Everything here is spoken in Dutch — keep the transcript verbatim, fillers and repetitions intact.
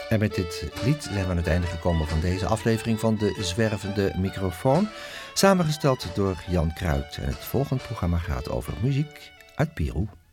En met dit lied zijn we aan het einde gekomen van deze aflevering van De Zwervende Microfoon. Samengesteld door Jan Kruid. En het volgende programma gaat over muziek uit Peru.